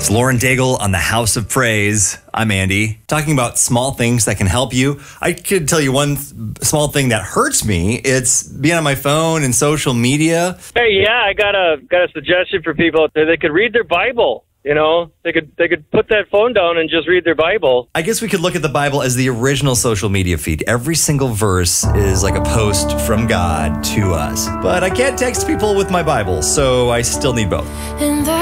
It's Lauren Daigle on the House of Praise. I'm Andy, talking about small things that can help you. I could tell you one small thing that hurts me. It's being on my phone and social media. Hey, yeah, I got a suggestion for people out there. They could read their Bible. You know, they could put that phone down and just read their Bible. I guess we could look at the Bible as the original social media feed. Every single verse is like a post from God to us. But I can't text people with my Bible, so I still need both.